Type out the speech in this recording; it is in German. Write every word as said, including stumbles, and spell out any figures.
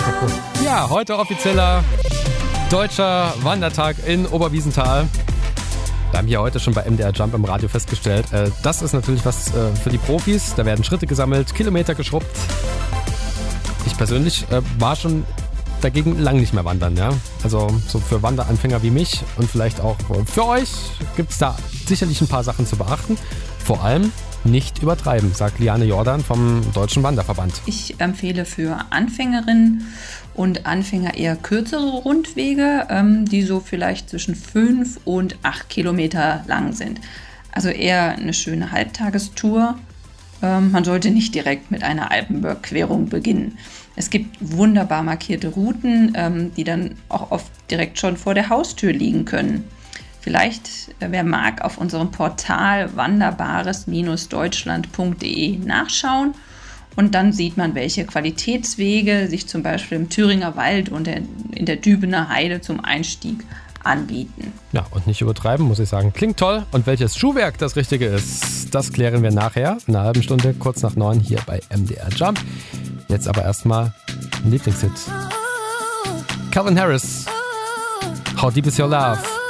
Ja, heute offizieller deutscher Wandertag in Oberwiesenthal. Wir haben hier heute schon bei M D R Jump im Radio festgestellt, äh, das ist natürlich was äh, für die Profis. Da werden Schritte gesammelt, Kilometer geschrubbt. Ich persönlich äh, war schon dagegen lang nicht mehr wandern. Ja? Also so für Wanderanfänger wie mich und vielleicht auch für euch gibt es da sicherlich ein paar Sachen zu beachten. Vor allem nicht übertreiben, sagt Liane Jordan vom Deutschen Wanderverband. Ich empfehle für Anfängerinnen und Anfänger eher kürzere Rundwege, ähm, die so vielleicht zwischen fünf und acht Kilometer lang sind. Also eher eine schöne Halbtagestour. Ähm, man sollte nicht direkt mit einer Alpenüberquerung beginnen. Es gibt wunderbar markierte Routen, ähm, die dann auch oft direkt schon vor der Haustür liegen können. Vielleicht, wer mag, auf unserem Portal wanderbares Deutschland punkt de nachschauen und dann sieht man, welche Qualitätswege sich zum Beispiel im Thüringer Wald und in der Dübener Heide zum Einstieg anbieten. Ja, und nicht übertreiben, muss ich sagen. Klingt toll. Und welches Schuhwerk das Richtige ist, das klären wir nachher in einer halben Stunde, kurz nach neun hier bei M D R Jump. Jetzt aber erstmal ein Lieblingshit. Calvin Harris. How Deep Is Your Love?